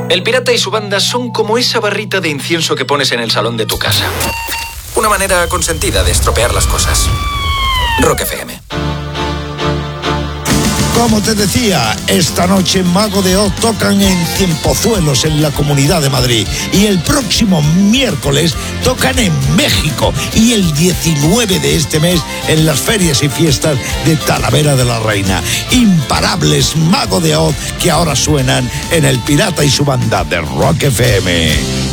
El pirata y su banda son como esa barrita de incienso que pones en el salón de tu casa. Una manera consentida de estropear las cosas. Rock FM. Como te decía, esta noche Mago de Oz tocan en Cienpozuelos, en la Comunidad de Madrid. Y el próximo miércoles tocan en México. Y el 19 de este mes en las ferias y fiestas de Talavera de la Reina. Imparables Mago de Oz que ahora suenan en El Pirata y su banda de Rock FM.